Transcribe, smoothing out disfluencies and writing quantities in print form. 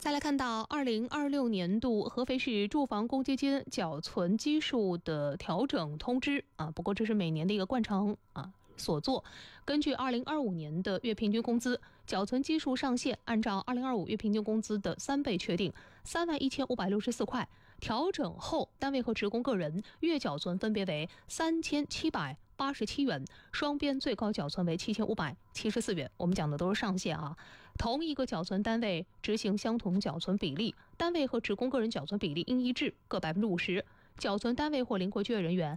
再来看到2026年度合肥市住房公积金缴存基数的调整通知不过这是每年的一个惯常所做。根据2025年的月平均工资缴存基数上限，按照2025月平均工资的3倍确定，31564块。调整后，单位和职工个人月缴存分别为3787元，双边最高缴存为7574元。我们讲的都是上限同一个缴存单位执行相同缴存比例，单位和职工个人缴存比例应一致，各50%。缴存单位或灵活就业人员